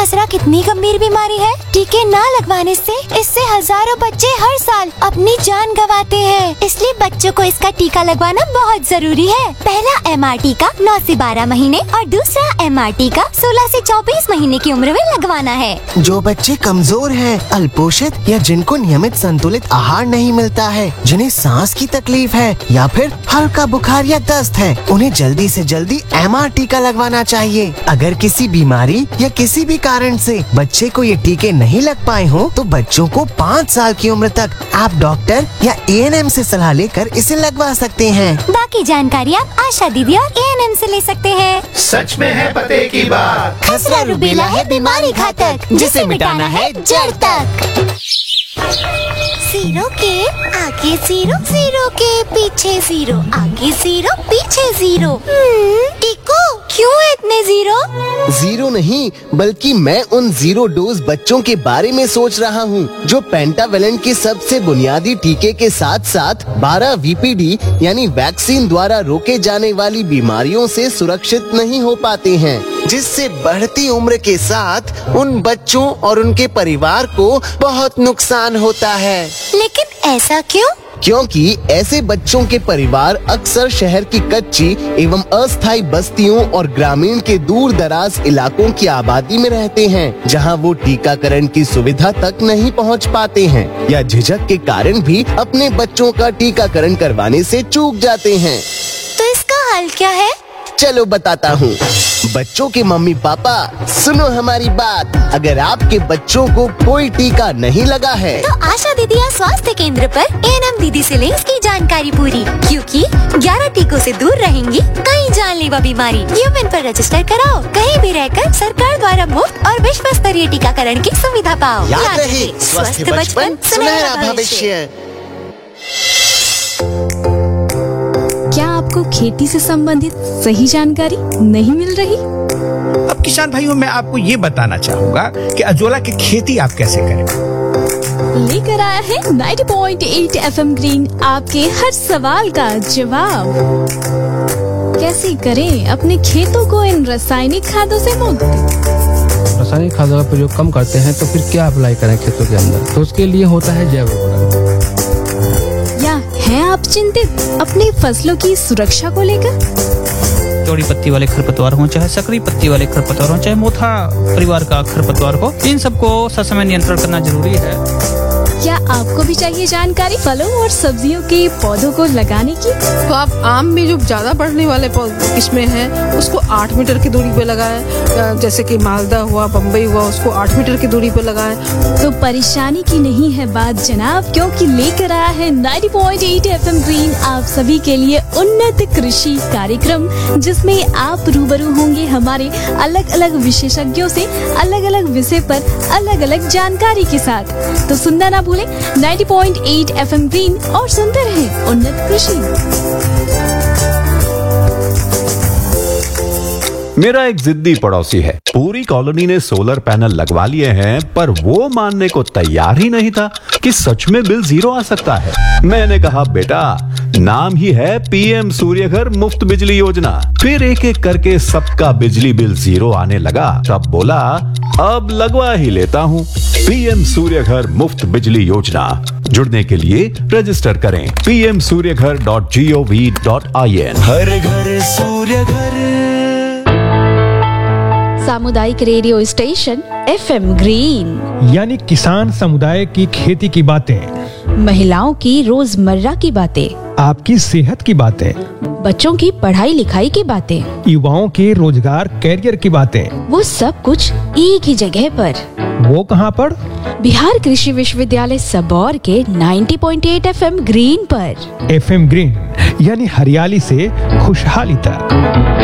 खसरा कितनी गंभीर बीमारी है। टीके न लगवाने से इससे हजारों बच्चे हर साल अपनी जान गंवाते हैं। इसलिए बच्चों को इसका टीका लगवाना बहुत जरूरी है। पहला MR टीका 9 से 12 महीने और दूसरा MR टीका 16 से 24 महीने की उम्र में लगवाना है। जो बच्चे कमजोर हैं, अल्पोषित या जिनको नियमित संतुलित आहार नहीं मिलता है, जिन्हें सांस की तकलीफ है या फिर हल्का बुखार या दस्त है, उन्हें जल्दी से जल्दी MR टीका लगवाना चाहिए। अगर किसी बीमारी या किसी भी कारण से बच्चे को ये टीके नहीं लग पाए हो तो बच्चों को 5 साल की उम्र तक आप डॉक्टर या ANM से सलाह लेकर इसे लगवा सकते हैं। बाकी जानकारी आप आशा दीदी और ANM से ले सकते हैं। सच में है पते की बात। खसरा रूबेला है बीमारी घातक, जिसे मिटाना है जड़ तक। जीरो के आगे जीरो, जीरो के पीछे जीरो, आगे जीरो पीछे जीरो। टीको क्यों है इतने जीरो? जीरो नहीं, बल्कि मैं उन जीरो डोज बच्चों के बारे में सोच रहा हूँ जो पेंटावेलेंट के सबसे बुनियादी टीके के साथ साथ 12 VPD यानी वैक्सीन द्वारा रोके जाने वाली बीमारियों से सुरक्षित नहीं हो पाते हैं, जिससे बढ़ती उम्र के साथ उन बच्चों और उनके परिवार को बहुत नुकसान होता है। लेकिन ऐसा क्यों? क्योंकि ऐसे बच्चों के परिवार अक्सर शहर की कच्ची एवं अस्थायी बस्तियों और ग्रामीण के दूर दराज इलाकों की आबादी में रहते हैं, जहां वो टीकाकरण की सुविधा तक नहीं पहुंच पाते हैं या झिझक के कारण भी अपने बच्चों का टीकाकरण करवाने से चूक जाते हैं। तो इसका हल क्या है? चलो बताता हूँ। बच्चों के मम्मी पापा सुनो हमारी बात। अगर आपके बच्चों को कोई टीका नहीं लगा है तो आशा दीदी या स्वास्थ्य केंद्र पर ANM दीदी से लें इसकी जानकारी पूरी, क्योंकि 11 टीकों से दूर रहेंगी कई जानलेवा बीमारी। यूमेन पर रजिस्टर कराओ, कहीं भी रहकर सरकार द्वारा मुफ्त और विश्व स्तरीय टीकाकरण की सुविधा पाओ। याद रहे, स्वस्थ बचपन सुनहरा भविष्य। क्या आपको खेती से संबंधित सही जानकारी नहीं मिल रही? अब किसान भाइयों, मैं आपको ये बताना चाहूँगा कि अजोला की खेती आप कैसे करें। लेकर आया है 90.8 FM ग्रीन आपके हर सवाल का जवाब। कैसे करें अपने खेतों को इन रासायनिक खादों से मुक्त? रासायनिक खादों का प्रयोग कम करते हैं तो फिर क्या अप्लाई करें खेतों के अंदर? तो उसके लिए होता है जैव उर्वरक। हैं आप चिंतित अपनी फसलों की सुरक्षा को लेकर? चौड़ी पत्ती वाले खरपतवार हो, चाहे सकरी पत्ती वाले खरपतवार हो, चाहे मोथा परिवार का खरपतवार हो, इन सबको ससमय नियंत्रण करना जरूरी है। क्या आपको भी चाहिए जानकारी फलों और सब्जियों के पौधों को लगाने की? तो आप आम में जो ज्यादा बढ़ने वाले किस्में हैं उसको 8 मीटर की दूरी पे लगाएं, जैसे कि मालदा हुआ, बम्बई हुआ, उसको 8 मीटर की दूरी पे लगाएं। तो परेशानी की नहीं है बात जनाब, क्योंकि लेकर आया है 90.8 FM ग्रीन आप सभी के लिए उन्नत कृषि कार्यक्रम, जिसमें आप रूबरू होंगे हमारे अलग अलग विशेषज्ञों से अलग अलग विषय पर अलग अलग जानकारी के साथ। तो सुनना ना भूलें 90.8 FM ग्रीन और सुनते रहें उन्नत कृषि। मेरा एक जिद्दी पड़ोसी है, पूरी कॉलोनी ने सोलर पैनल लगवा लिए हैं, पर वो मानने को तैयार ही नहीं था कि सच में बिल जीरो आ सकता है। मैंने कहा बेटा, नाम ही है PM सूर्यघर मुफ्त बिजली योजना। फिर एक एक करके सबका बिजली बिल जीरो आने लगा। तब बोला अब लगवा ही लेता हूँ। PM सूर्यघर मुफ्त बिजली योजना। जुड़ने के लिए रजिस्टर करें pmsuryaghar.gov.in। हर घर सूर्यघर। सामुदायिक रेडियो स्टेशन FM ग्रीन, यानी किसान समुदाय की खेती की बातें, महिलाओं की रोजमर्रा की बातें, आपकी सेहत की बातें, बच्चों की पढ़ाई लिखाई की बातें, युवाओं के रोजगार कैरियर की बातें, वो सब कुछ एक ही जगह पर। वो कहाँ पर? बिहार कृषि विश्वविद्यालय सबौर के 90.8 FM ग्रीन पर। FM ग्रीन यानी हरियाली से खुशहाली तक।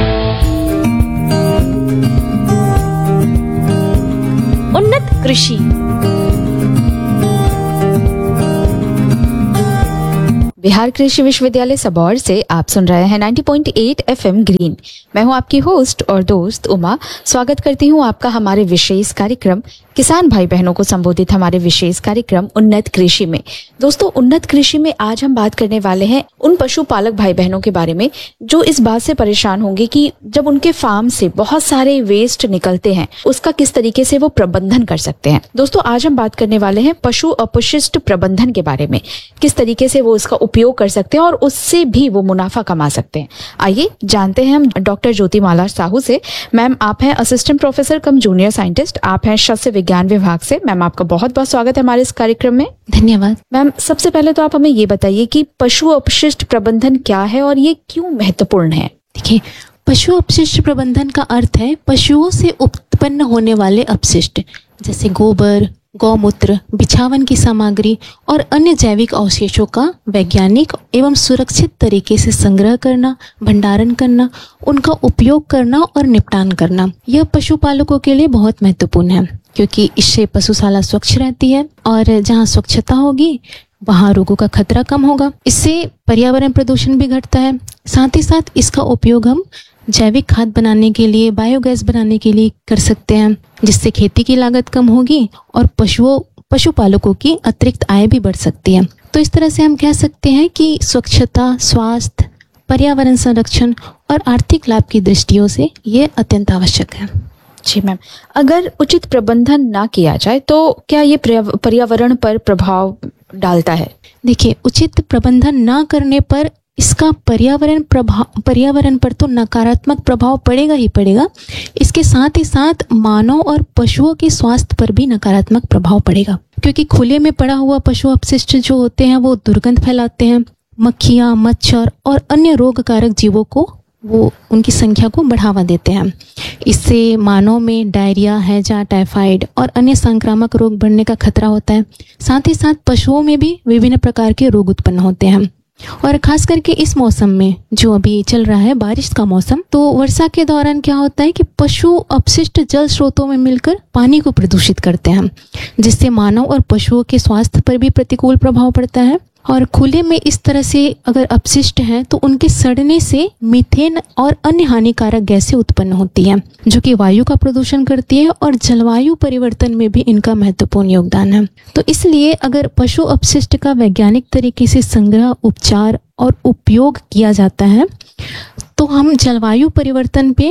उन्नत कृषि बिहार कृषि विश्वविद्यालय सबौर से आप सुन रहे हैं 90.8 FM ग्रीन। मैं हूं आपकी होस्ट और दोस्त उमा। स्वागत करती हूं आपका हमारे विशेष कार्यक्रम किसान भाई बहनों को संबोधित हमारे विशेष कार्यक्रम उन्नत कृषि में। दोस्तों, उन्नत कृषि में आज हम बात करने वाले हैं उन पशुपालक भाई बहनों के बारे में जो इस बात से परेशान होंगे कि जब उनके फार्म से बहुत सारे वेस्ट निकलते हैं उसका किस तरीके से वो प्रबंधन कर सकते हैं। दोस्तों, आज हम बात करने वाले हैं पशु अपशिष्ट प्रबंधन के बारे में, किस तरीके से वो उसका उपयोग कर सकते हैं और उससे भी वो मुनाफा कमा सकते हैं। आइए जानते हैं हम डॉक्टर ज्योतिमाला साहू से। मैम, आप हैं असिस्टेंट प्रोफेसर कम जूनियर साइंटिस्ट, आप हैं शस्य विज्ञान विभाग से। मैम, आपका बहुत बहुत स्वागत है हमारे इस कार्यक्रम में। धन्यवाद। मैम, सबसे पहले तो आप हमें ये बताइए कि पशु अपशिष्ट प्रबंधन क्या है और ये क्यों महत्वपूर्ण है। देखिए, पशु अपशिष्ट प्रबंधन का अर्थ है पशुओं से उत्पन्न होने वाले अपशिष्ट जैसे गोबर, गौमूत्र, बिछावन की सामग्री और अन्य जैविक अवशेषों का वैज्ञानिक एवं सुरक्षित तरीके से संग्रह करना, भंडारण करना, उनका उपयोग करना और निपटान करना। यह पशुपालकों के लिए बहुत महत्वपूर्ण है क्योंकि इससे पशुशाला स्वच्छ रहती है और जहाँ स्वच्छता होगी वहाँ रोगों का खतरा कम होगा। इससे पर्यावरण प्रदूषण भी घटता है। साथ ही साथ इसका उपयोग हम जैविक खाद बनाने के लिए, बायोगैस बनाने के लिए कर सकते हैं, जिससे खेती की लागत कम होगी और पशुपालकों की अतिरिक्त आय भी बढ़ सकती है। तो इस तरह से हम कह सकते हैं कि स्वच्छता, स्वास्थ्य, पर्यावरण संरक्षण और आर्थिक लाभ की दृष्टियों से ये अत्यंत आवश्यक है। जी मैम, अगर उचित प्रबंधन ना किया जाए तो क्या ये पर्यावरण पर प्रभाव डालता है? देखिए, उचित प्रबंधन ना करने पर इसका पर्यावरण पर तो नकारात्मक प्रभाव पड़ेगा ही पड़ेगा। इसके साथ ही साथ मानव और पशुओं के स्वास्थ्य पर भी नकारात्मक प्रभाव पड़ेगा क्योंकि खुले में पड़ा हुआ पशु अपशिष्ट जो होते हैं वो दुर्गंध फैलाते हैं। मक्खियाँ, मच्छर और अन्य रोगकारक जीवों को वो उनकी संख्या को बढ़ावा देते हैं। इससे मानव में डायरिया, हैजा, टाइफाइड और अन्य संक्रामक रोग बढ़ने का खतरा होता है। साथ ही साथ पशुओं में भी विभिन्न प्रकार के रोग उत्पन्न होते हैं और खास करके इस मौसम में जो अभी चल रहा है, बारिश का मौसम, तो वर्षा के दौरान क्या होता है कि पशु अपशिष्ट जल स्रोतों में मिलकर पानी को प्रदूषित करते हैं, जिससे मानव और पशुओं के स्वास्थ्य पर भी प्रतिकूल प्रभाव पड़ता है। और खुले में इस तरह से अगर अपशिष्ट हैं तो उनके सड़ने से मीथेन और अन्य हानिकारक गैसें उत्पन्न होती हैं जो कि वायु का प्रदूषण करती है और जलवायु परिवर्तन में भी इनका महत्वपूर्ण योगदान है। तो इसलिए अगर पशु अपशिष्ट का वैज्ञानिक तरीके से संग्रह, उपचार और उपयोग किया जाता है तो हम जलवायु परिवर्तन पे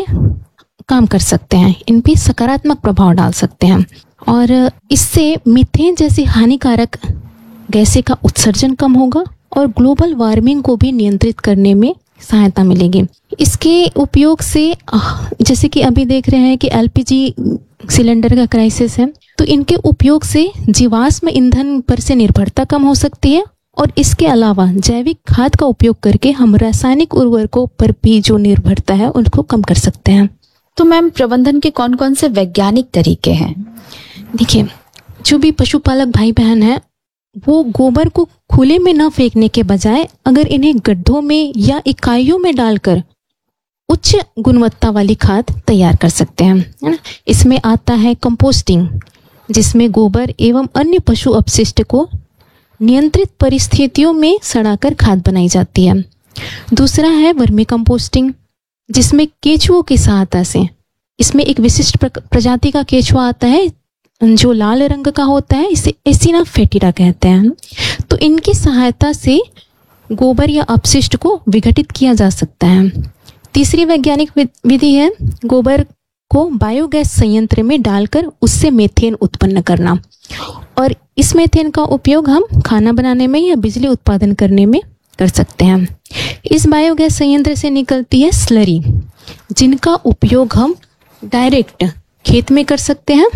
काम कर सकते हैं, इन पे सकारात्मक प्रभाव डाल सकते हैं और इससे मीथेन जैसी हानिकारक गैसें का उत्सर्जन कम होगा और ग्लोबल वार्मिंग को भी नियंत्रित करने में सहायता मिलेगी। इसके उपयोग से जैसे कि अभी देख रहे हैं कि एलपीजी सिलेंडर का क्राइसिस है, तो इनके उपयोग से जीवाश्म ईंधन पर से निर्भरता कम हो सकती है और इसके अलावा जैविक खाद का उपयोग करके हम रासायनिक उर्वरकों पर भी जो निर्भरता है उनको कम कर सकते हैं। तो मैम, प्रबंधन के कौन कौन से वैज्ञानिक तरीके हैं? देखिए, जो भी पशुपालक भाई बहन हैं वो गोबर को खुले में न फेंकने के बजाय अगर इन्हें गड्ढों में या इकाइयों में डालकर उच्च गुणवत्ता वाली खाद तैयार कर सकते हैं, है ना। इसमें आता है कंपोस्टिंग, जिसमें गोबर एवं अन्य पशु अपशिष्ट को नियंत्रित परिस्थितियों में सड़ाकर खाद बनाई जाती है। दूसरा है वर्मी कंपोस्टिंग, जिसमें केंचुओं की सहायता से, इसमें एक विशिष्ट प्रजाति का केंचुआ आता है जो लाल रंग का होता है, इसे एसिना फेटिडा कहते हैं। तो इनकी सहायता से गोबर या अपशिष्ट को विघटित किया जा सकता है। तीसरी वैज्ञानिक विधि है गोबर को बायोगैस संयंत्र में डालकर उससे मीथेन उत्पन्न करना और इस मीथेन का उपयोग हम खाना बनाने में या बिजली उत्पादन करने में कर सकते हैं। इस बायोगैस संयंत्र से निकलती है स्लरी, जिनका उपयोग हम डायरेक्ट खेत में कर सकते हैं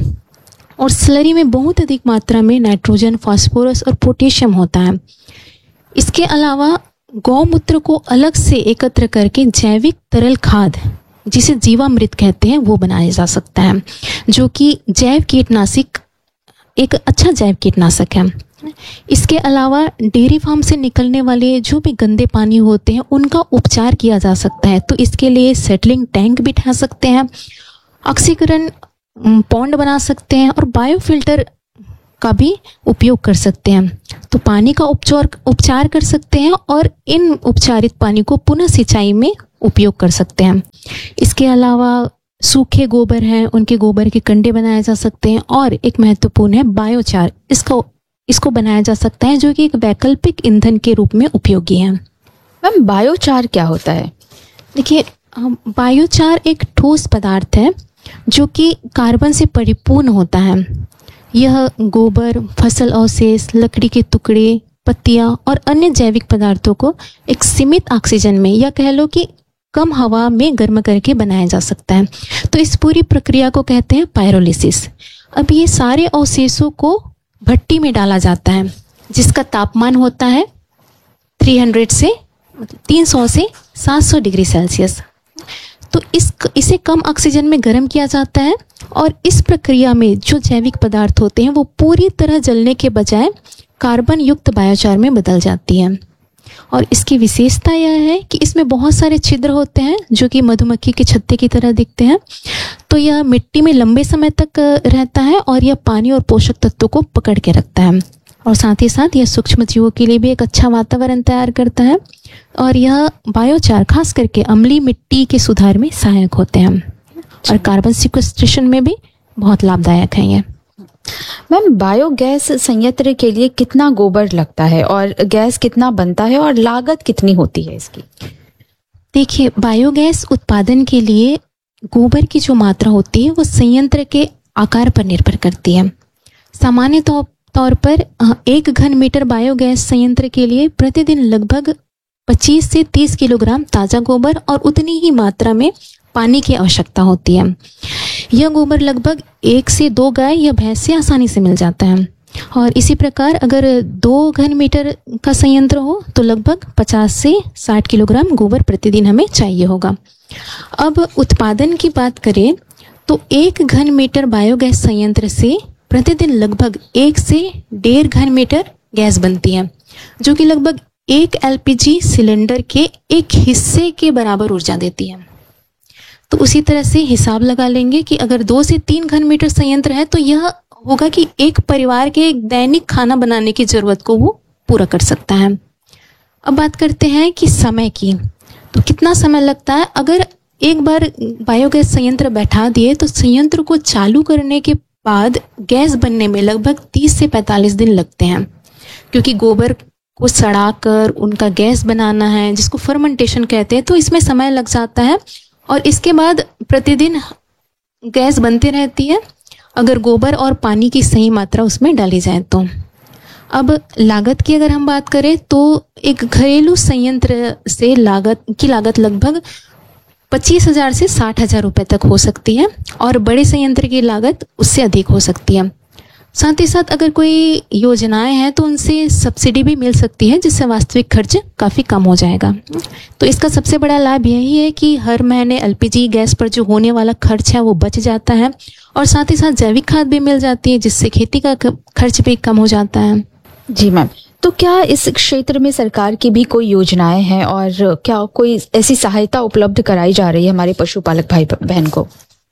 और स्लरी में बहुत अधिक मात्रा में नाइट्रोजन, फास्फोरस और पोटेशियम होता है। इसके अलावा गौमूत्र को अलग से एकत्र करके जैविक तरल खाद, जिसे जीवामृत कहते हैं, वो बनाया जा सकता है, जो कि जैव कीटनाशक, एक अच्छा जैव कीटनाशक है। इसके अलावा डेयरी फार्म से निकलने वाले जो भी गंदे पानी होते हैं उनका उपचार किया जा सकता है। तो इसके लिए सेटलिंग टैंक बिठा सकते हैं, ऑक्सीकरण पॉन्ड बना सकते हैं और बायोफिल्टर का भी उपयोग कर सकते हैं। तो पानी का उपचार कर सकते हैं और इन उपचारित पानी को पुनः सिंचाई में उपयोग कर सकते हैं। इसके अलावा सूखे गोबर हैं, उनके गोबर के कंडे बनाए जा सकते हैं। और एक महत्वपूर्ण है बायोचार, इसको बनाया जा सकता है, जो कि एक वैकल्पिक ईंधन के रूप में उपयोगी है। मैम बायोचार क्या होता है? देखिए, बायोचार एक ठोस पदार्थ है जो कि कार्बन से परिपूर्ण होता है। यह गोबर, फसल अवशेष, लकड़ी के टुकड़े, पत्तियां और अन्य जैविक पदार्थों को एक सीमित ऑक्सीजन में, या कह लो कि कम हवा में गर्म करके बनाया जा सकता है। तो इस पूरी प्रक्रिया को कहते हैं पायरोलिसिस। अब ये सारे अवशेषों को भट्टी में डाला जाता है, जिसका तापमान होता है 300 से 700 डिग्री सेल्सियस। तो इसे कम ऑक्सीजन में गर्म किया जाता है और इस प्रक्रिया में जो जैविक पदार्थ होते हैं वो पूरी तरह जलने के बजाय कार्बन युक्त बायोचार में बदल जाती है। और इसकी विशेषता यह है कि इसमें बहुत सारे छिद्र होते हैं जो कि मधुमक्खी के छत्ते की तरह दिखते हैं। तो यह मिट्टी में लंबे समय तक रहता है और यह पानी और पोषक तत्वों को पकड़ के रखता है। और साथ ही साथ यह सूक्ष्म जीवों के लिए भी एक अच्छा वातावरण तैयार करता है। और यह बायोचार खास करके अम्लीय मिट्टी के सुधार में सहायक होते हैं और कार्बन सिक्वेस्ट्रेशन में भी बहुत लाभदायक है ये। मैम बायोगैस संयंत्र के लिए कितना गोबर लगता है और गैस कितना बनता है और लागत कितनी होती है इसकी? देखिए, बायोगैस उत्पादन के लिए गोबर की जो मात्रा होती है वो संयंत्र के आकार पर निर्भर करती है। सामान्य तौर पर 1 घन मीटर बायोगैस संयंत्र के लिए प्रतिदिन लगभग 25 से 30 किलोग्राम ताज़ा गोबर और उतनी ही मात्रा में पानी की आवश्यकता होती है। यह गोबर लगभग 1 से 2 गाय या भैंस से आसानी से मिल जाता है। और इसी प्रकार अगर 2 घन मीटर का संयंत्र हो तो लगभग 50 से 60 किलोग्राम गोबर प्रतिदिन हमें चाहिए होगा। अब उत्पादन की बात करें तो 1 घन मीटर बायोगैस संयंत्र से प्रतिदिन लगभग 1 से 1.5 घन मीटर गैस बनती है, जो कि लगभग 1 LPG सिलेंडर के एक हिस्से के बराबर ऊर्जा देती है। तो उसी तरह से हिसाब लगा लेंगे कि अगर 2 से 3 घन मीटर संयंत्र है तो यह होगा कि एक परिवार के दैनिक खाना बनाने की जरूरत को वो पूरा कर सकता है। अब बात करते हैं कि समय की, तो कितना समय लगता है। अगर एक बार बायोगैस संयंत्र बैठा दिए तो संयंत्र को चालू करने के बाद गैस बनने में लगभग 30 से 45 दिन लगते हैं, क्योंकि गोबर को सड़ाकर उनका गैस बनाना है, जिसको फर्मेंटेशन कहते हैं। तो इसमें समय लग जाता है और इसके बाद प्रतिदिन गैस बनती रहती है अगर गोबर और पानी की सही मात्रा उसमें डाली जाए तो। अब लागत की अगर हम बात करें तो एक घरेलू संयंत्र से लागत लगभग 25,000 से 60,000 रुपये तक हो सकती है और बड़े संयंत्र की लागत उससे अधिक हो सकती है। साथ ही साथ अगर कोई योजनाएं हैं तो उनसे सब्सिडी भी मिल सकती है, जिससे वास्तविक खर्च काफ़ी कम हो जाएगा। तो इसका सबसे बड़ा लाभ यही है कि हर महीने LPG गैस पर जो होने वाला खर्च है वो बच जाता है और साथ ही साथ जैविक खाद भी मिल जाती है, जिससे खेती का खर्च भी कम हो जाता है। जी मैम, तो क्या इस क्षेत्र में सरकार की भी कोई योजनाएं हैं और क्या कोई ऐसी सहायता उपलब्ध कराई जा रही है हमारे पशुपालक भाई बहन को?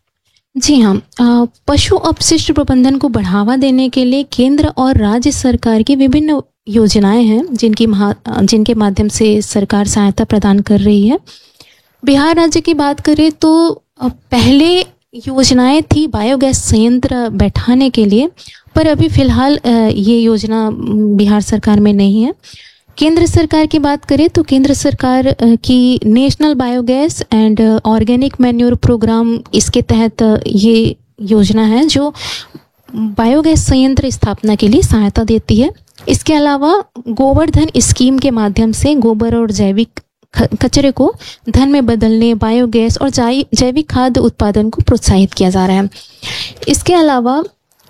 जी हाँ, पशु अपशिष्ट प्रबंधन को बढ़ावा देने के लिए केंद्र और राज्य सरकार की विभिन्न योजनाएं हैं जिनके माध्यम से सरकार सहायता प्रदान कर रही है। बिहार राज्य की बात करें तो पहले योजनाएं थी बायोगैस संयंत्र बैठाने के लिए, पर अभी फिलहाल ये योजना बिहार सरकार में नहीं है। केंद्र सरकार की बात करें तो केंद्र सरकार की national biogas and organic manure programme, इसके तहत ये योजना है जो बायोगैस संयंत्र स्थापना के लिए सहायता देती है। इसके अलावा गोवर्धन स्कीम के माध्यम से गोबर और जैविक कचरे को धन में बदलने, बायोगैस और जैविक खाद्य उत्पादन को प्रोत्साहित किया जा रहा है। इसके अलावा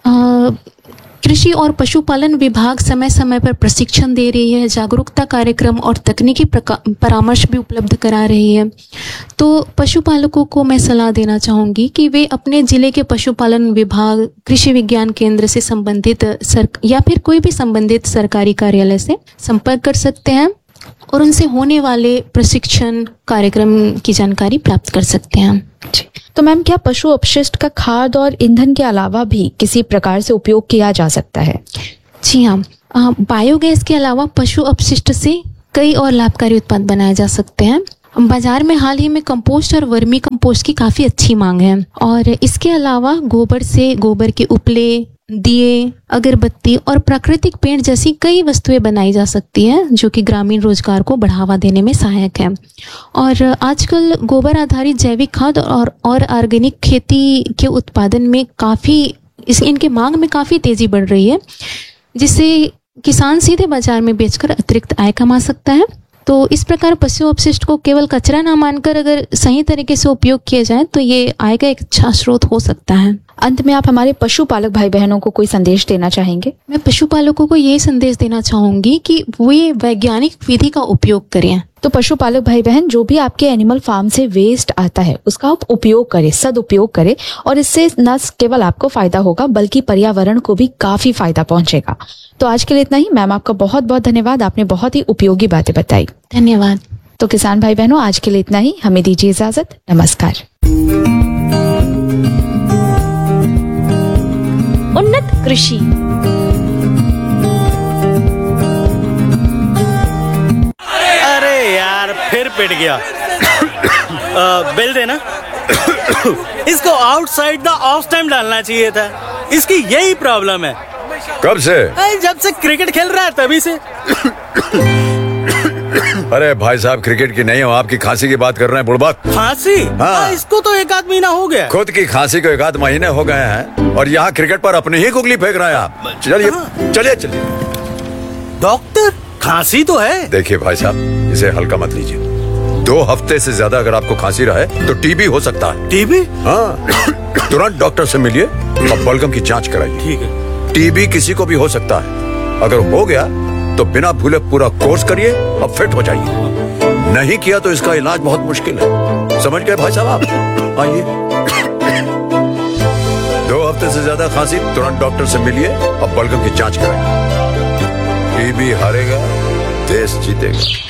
कृषि और पशुपालन विभाग समय समय पर प्रशिक्षण दे रही है, जागरूकता कार्यक्रम और तकनीकी परामर्श भी उपलब्ध करा रही है। तो पशुपालकों को मैं सलाह देना चाहूँगी कि वे अपने जिले के पशुपालन विभाग, कृषि विज्ञान केंद्र से संबंधित या फिर कोई भी संबंधित सरकारी कार्यालय से संपर्क कर सकते हैं और उनसे होने वाले प्रशिक्षण कार्यक्रम की जानकारी प्राप्त कर सकते हैं हम। तो मैम, क्या पशु अपशिष्ट का खाद और ईंधन के अलावा भी किसी प्रकार से उपयोग किया जा सकता है? जी हाँ, बायोगैस के अलावा पशु अपशिष्ट से कई और लाभकारी उत्पाद बनाए जा सकते हैं। बाजार में हाल ही में कंपोस्ट और वर्मी कंपोस्ट की काफी अच्छी मांग है और इसके अलावा गोबर से गोबर के उपले, दिए, अगरबत्ती और प्राकृतिक पेंट जैसी कई वस्तुएं बनाई जा सकती हैं जो कि ग्रामीण रोजगार को बढ़ावा देने में सहायक है। और आजकल गोबर आधारित जैविक खाद और ऑर्गेनिक खेती के उत्पादन में इनके मांग में काफी तेजी बढ़ रही है, जिससे किसान सीधे बाजार में बेचकर अतिरिक्त आय कमा सकता है। तो इस प्रकार पशु अपशिष्ट को केवल कचरा ना मानकर अगर सही तरीके से उपयोग किया जाए तो ये आय का एक अच्छा स्रोत हो सकता है। अंत में आप हमारे पशुपालक भाई बहनों को कोई संदेश देना चाहेंगे? मैं पशुपालकों को यही संदेश देना चाहूंगी कि वो ये वैज्ञानिक विधि का उपयोग करें। तो पशुपालक भाई बहन, जो भी आपके एनिमल फार्म से वेस्ट आता है उसका आप उपयोग करें, सदुपयोग करें, और इससे न केवल आपको फायदा होगा बल्कि पर्यावरण को भी काफी फायदा पहुंचेगा। तो आज के लिए इतना ही। मैम, आपका बहुत बहुत धन्यवाद, आपने बहुत ही उपयोगी बातें बताई। धन्यवाद। तो किसान भाई बहनों, आज के लिए इतना ही। हमें दीजिए इजाजत। नमस्कार। उन्नत कृषि। अरे यार, फिर पिट गया। बिल देना। इसको आउटसाइड द ऑफ टाइम डालना चाहिए था। इसकी यही प्रॉब्लम है। कब से? जब से क्रिकेट खेल रहा है तभी से। अरे भाई साहब, क्रिकेट की नहीं हो, आपकी खांसी की बात कर रहे हैं बुड़बक। खांसी? हाँ, इसको तो 1 आध महीना हो गया। खुद की खांसी को 1 आध महीने हो गए हैं और यहाँ क्रिकेट पर अपनी ही गुगली फेंक रहे हैं आप। चलिए चलिए चलिए। डॉक्टर, खांसी तो है। देखिए भाई साहब, इसे हल्का मत लीजिए। 2 हफ्ते से ज्यादा अगर आपको खांसी रहे तो टीबी हो सकता है। टीबी? हाँ, तुरंत डॉक्टर से मिलिए और बलगम की जांच कराइए। ठीक है। टीबी किसी को भी हो सकता है। अगर हो गया तो बिना भूले पूरा कोर्स करिए और फिट हो जाइए। नहीं किया तो इसका इलाज बहुत मुश्किल है। समझ गए भाई साहब आप? आइए। 2 हफ्ते से ज्यादा खांसी, तुरंत डॉक्टर से मिलिए और बलगम की जांच कराइए। टीबी हारेगा, देश जीतेगा।